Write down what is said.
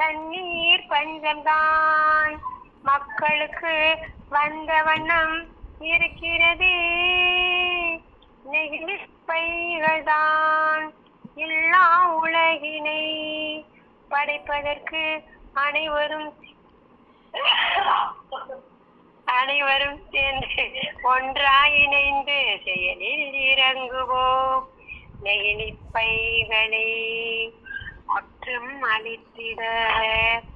தண்ணீர் பஞ்சம்தான் மக்களுக்கு வந்த வண்ணம் இருக்கிறது. நெகிழி பைகள் தான் எல்லா உலகினை படைப்பதற்கு அனைவரும் சேர்ந்து ஒன்றாய் இணைந்து செயலில் இறங்குவோம். நெகிழி பைகளை மற்றும் அளித்திட